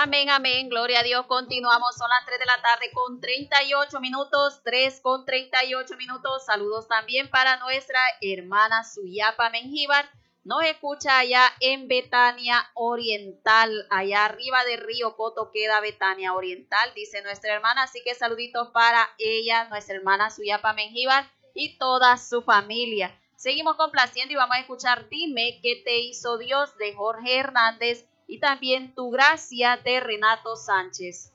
Amén, amén, gloria a Dios. Continuamos, son las 3 de la tarde con 38 minutos, 3 con 38 minutos. Saludos también para nuestra hermana Suyapa Mengíbar. Nos escucha allá en Betania Oriental, allá arriba de Río Coto queda Betania Oriental, dice nuestra hermana. Así que saluditos para ella, nuestra hermana Suyapa Mengíbar y toda su familia. Seguimos complaciendo y vamos a escuchar Dime qué te hizo Dios de Jorge Hernández y también Tu Gracia de Renato Sánchez.